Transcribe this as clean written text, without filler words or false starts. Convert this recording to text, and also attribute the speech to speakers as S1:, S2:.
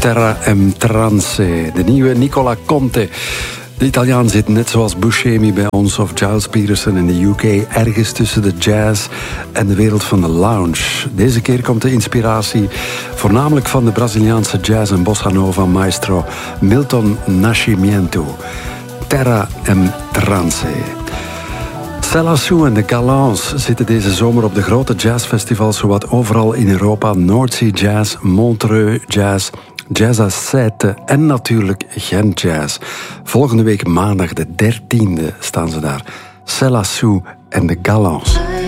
S1: Terra em Trance, de nieuwe Nicola Conte. De Italiaan zit net zoals Buscemi bij ons of Giles Peterson in de UK ergens tussen de jazz en de wereld van de lounge. Deze keer komt de inspiratie voornamelijk van de Braziliaanse jazz en bossa nova maestro Milton Nascimento. Terra em Trance. Céla Sou en de Galants zitten deze zomer op de grote jazzfestivals zowat overal in Europa. Noordzee Jazz, Montreux Jazz, Jazz à 7 en natuurlijk Gent Jazz. Volgende week maandag de 13e staan ze daar. Céla Sou en de Galants.